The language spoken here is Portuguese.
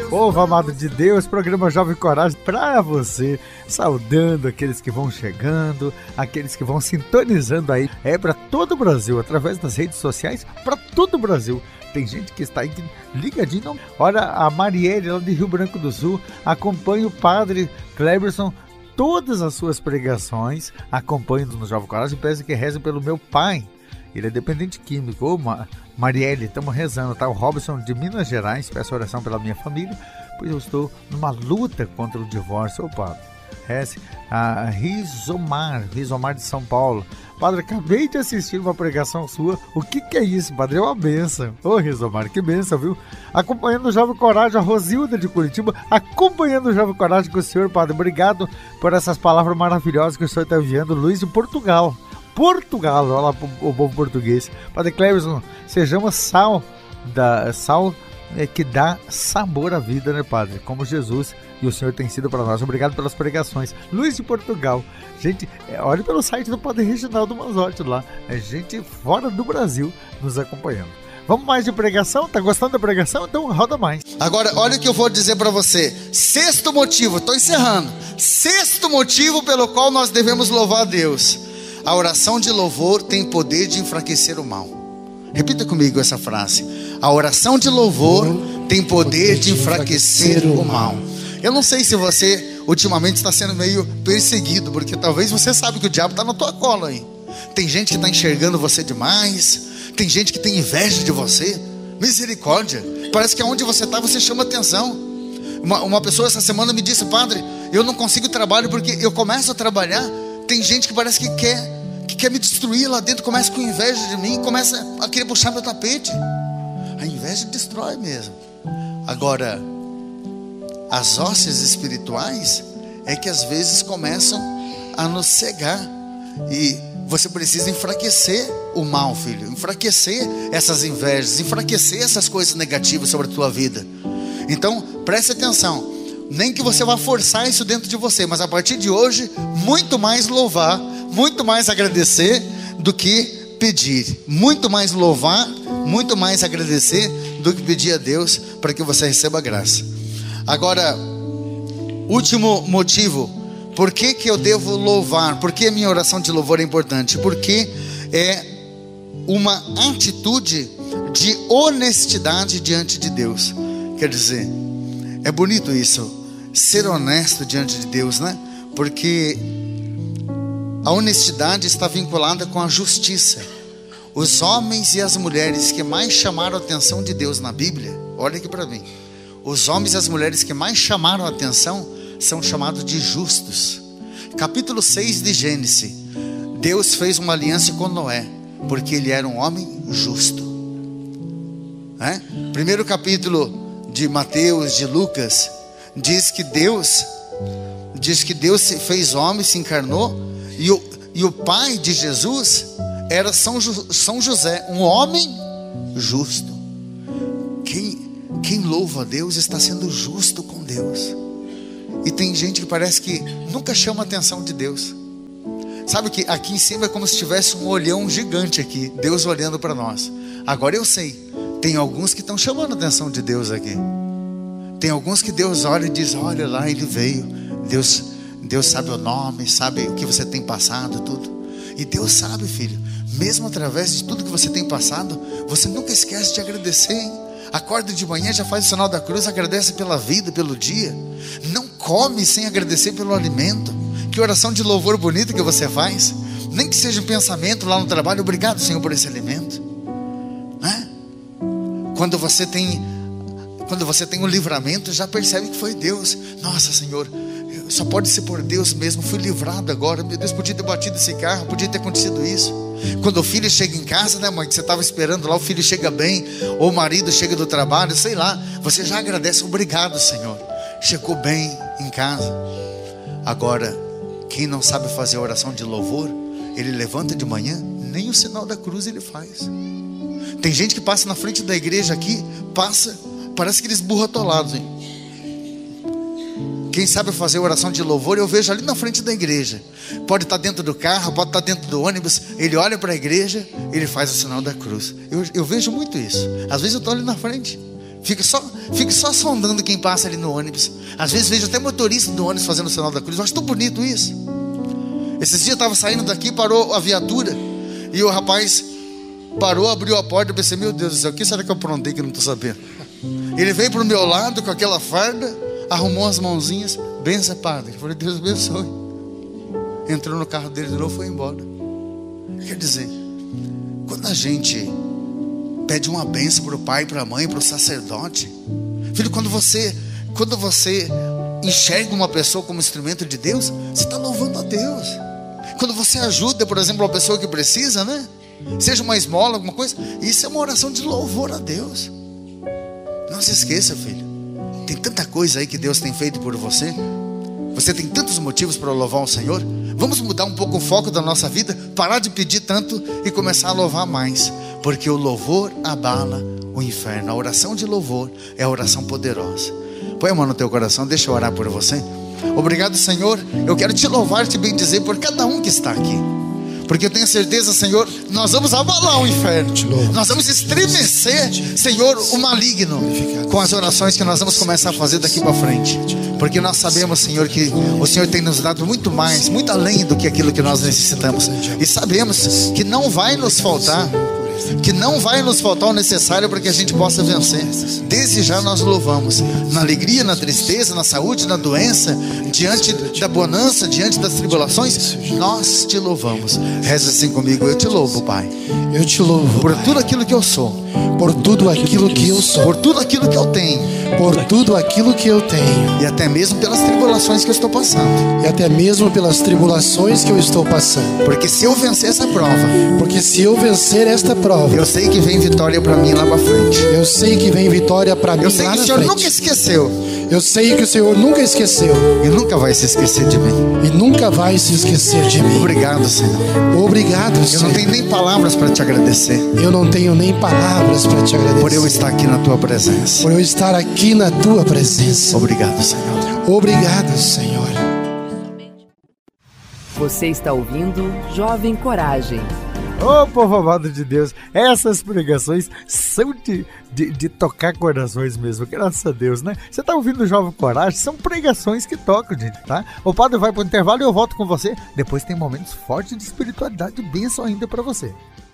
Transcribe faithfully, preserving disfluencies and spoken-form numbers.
Povo amado de Deus, programa Jovem Coragem para você, saudando aqueles que vão chegando, aqueles que vão sintonizando aí, é para todo o Brasil, através das redes sociais, para todo o Brasil. Tem gente que está aí ligadinho. Não. Olha, a Marielle, lá de Rio Branco do Sul, acompanha o padre Cleberson, todas as suas pregações, acompanhando no Jovem Coragem, peço que rezem pelo meu pai. Ele é dependente químico. Ô, Marielle, estamos rezando, tá? O Robson de Minas Gerais, peço oração pela minha família, pois eu estou numa luta contra o divórcio. Ô, padre, reze. A Rizomar, Rizomar de São Paulo. Padre, acabei de assistir uma pregação sua. O que que é isso, padre? É uma benção. Ô, Rizomar, que benção, viu? Acompanhando o Jovem Coragem, a Rosilda de Curitiba, acompanhando o Jovem Coragem com o senhor, padre. Obrigado por essas palavras maravilhosas que o senhor está enviando. Luiz de Portugal. Portugal, olha lá o povo português. Padre Cleberson, sejamos sal, da, sal é, que dá sabor à vida, né, padre? Como Jesus e o Senhor tem sido para nós. Obrigado pelas pregações. Luiz de Portugal. Gente, é, olhe pelo site do Padre Reginaldo Manzotti lá. É gente fora do Brasil nos acompanhando. Vamos mais de pregação? Tá gostando da pregação? Então roda mais. Agora, olha o que eu vou dizer para você. Sexto motivo, estou encerrando. Sexto motivo pelo qual nós devemos louvar a Deus. A oração de louvor tem poder de enfraquecer o mal. Repita comigo essa frase. A oração de louvor tem poder de enfraquecer o mal. Eu não sei se você ultimamente está sendo meio perseguido, porque talvez você sabe que o diabo está na tua cola aí. Tem gente que está enxergando você demais. Tem gente que tem inveja de você. Misericórdia. Parece que aonde você está você chama atenção. Uma, uma pessoa essa semana me disse: padre, eu não consigo trabalho porque eu começo a trabalhar, tem gente que parece que quer que quer me destruir lá dentro, começa com inveja de mim, começa a querer puxar meu tapete. A inveja destrói mesmo. Agora, as hostes espirituais é que às vezes começam a nos cegar, e você precisa enfraquecer o mal, filho, enfraquecer essas invejas, enfraquecer essas coisas negativas sobre a tua vida. Então, preste atenção. Nem que você vá forçar isso dentro de você, mas a partir de hoje, muito mais louvar, muito mais agradecer do que pedir. Muito mais louvar, muito mais agradecer do que pedir a Deus para que você receba graça. Agora, último motivo. Por que que eu devo louvar? Por que a minha oração de louvor é importante? Porque é uma atitude de honestidade diante de Deus. Quer dizer, é bonito isso, ser honesto diante de Deus, né? Porque a honestidade está vinculada com a justiça. Os homens e as mulheres que mais chamaram a atenção de Deus na Bíblia, olha aqui para mim, os homens e as mulheres que mais chamaram a atenção são chamados de justos. Capítulo seis de Gênesis, Deus fez uma aliança com Noé, porque ele era um homem justo, é? Primeiro capítulo de Mateus, de Lucas, diz que Deus diz que Deus se fez homem, se encarnou, e o, e o pai de Jesus era São, São José, um homem justo. Quem, quem louva a Deus está sendo justo com Deus. E tem gente que parece que nunca chama a atenção de Deus. Sabe que aqui em cima é como se tivesse um olhão gigante aqui, Deus olhando para nós. Agora eu sei, tem alguns que estão chamando a atenção de Deus aqui. Tem alguns que Deus olha e diz: olha lá, ele veio. Deus, Deus sabe o nome, sabe o que você tem passado, tudo. E Deus sabe, filho, mesmo através de tudo que você tem passado, você nunca esquece de agradecer, hein? Acorda de manhã, já faz o sinal da cruz, agradece pela vida, pelo dia. Não come sem agradecer pelo alimento. Que oração de louvor bonita que você faz. Nem que seja um pensamento lá no trabalho: obrigado, Senhor, por esse alimento, né? Quando você tem Quando você tem um livramento, já percebe que foi Deus. Nossa, Senhor, só pode ser por Deus mesmo. Fui livrado agora. Meu Deus, podia ter batido esse carro, podia ter acontecido isso. Quando o filho chega em casa, né, mãe, que você estava esperando lá, o filho chega bem, ou o marido chega do trabalho, sei lá, você já agradece: obrigado, Senhor, chegou bem em casa. Agora, quem não sabe fazer a oração de louvor, ele levanta de manhã, nem o sinal da cruz ele faz. Tem gente que passa na frente da igreja aqui, passa, parece que eles burro atolados, hein? Quem sabe fazer oração de louvor, eu vejo ali na frente da igreja. Pode estar dentro do carro, pode estar dentro do ônibus. Ele olha para a igreja, ele faz o sinal da cruz. Eu, eu vejo muito isso. Às vezes eu estou ali na frente, Fique só, fique só sondando quem passa ali no ônibus. Às vezes vejo até motorista do ônibus fazendo o sinal da cruz. Eu acho tão bonito isso. Esses dias eu estava saindo daqui, parou a viatura, e o rapaz parou, abriu a porta. Eu pensei, meu Deus do céu, o que será que eu aprontei que eu não estou sabendo? Ele veio para o meu lado com aquela farda, arrumou as mãozinhas, benção, padre. Eu falei, Deus abençoe. Entrou no carro dele de novo e foi embora. Quer dizer, quando a gente pede uma bênção para o pai, para a mãe, para o sacerdote, filho, quando você, quando você enxerga uma pessoa como instrumento de Deus, você está louvando a Deus. Quando você ajuda, por exemplo, uma pessoa que precisa, né? Seja uma esmola, alguma coisa, isso é uma oração de louvor a Deus. Não se esqueça, filho, tem tanta coisa aí que Deus tem feito por você. Você tem tantos motivos para louvar o Senhor. Vamos mudar um pouco o foco da nossa vida, parar de pedir tanto e começar a louvar mais, porque o louvor abala o inferno. A oração de louvor é a oração poderosa. Põe a mão no teu coração, deixa eu orar por você. Obrigado, Senhor. Eu quero te louvar e te bendizer por cada um que está aqui, porque eu tenho certeza, Senhor, nós vamos abalar o inferno. Nós vamos estremecer, Senhor, o maligno, com as orações que nós vamos começar a fazer daqui para frente. Porque nós sabemos, Senhor, que o Senhor tem nos dado muito mais, muito além do que aquilo que nós necessitamos. E sabemos que não vai nos faltar, que não vai nos faltar o necessário para que a gente possa vencer. Desde já nós louvamos, na alegria, na tristeza, na saúde, na doença, diante da bonança, diante das tribulações, nós te louvamos. Reza assim comigo: eu te louvo, Pai. Eu te louvo, por Pai, tudo aquilo que eu sou, por tudo aquilo que eu sou, por tudo aquilo que eu tenho, por tudo aquilo que eu tenho, e até mesmo pelas tribulações que eu estou passando, e até mesmo pelas tribulações que eu estou passando. Porque se eu vencer essa prova, porque se eu vencer esta prova, eu sei que vem vitória para mim lá para frente. Eu sei que vem vitória para mim lá na frente. Eu sei que o Senhor nunca esqueceu. Eu sei que o Senhor nunca esqueceu. E nunca vai se esquecer de mim. E nunca vai se esquecer de mim. Obrigado, Senhor. Obrigado, Senhor. Eu não tenho nem palavras para te agradecer. Eu não tenho nem palavras para te agradecer. Por eu estar aqui na tua presença. Por eu estar aqui na tua presença. Obrigado, Senhor. Obrigado, Senhor. Você está ouvindo Jovem Coragem. Ô, oh, povo amado de Deus, essas pregações são de, de, de tocar corações mesmo, graças a Deus, né? Você tá ouvindo o Jovem Coragem, são pregações que tocam, gente, tá? O padre vai pro intervalo e eu volto com você. Depois tem momentos fortes de espiritualidade e bênção ainda pra você.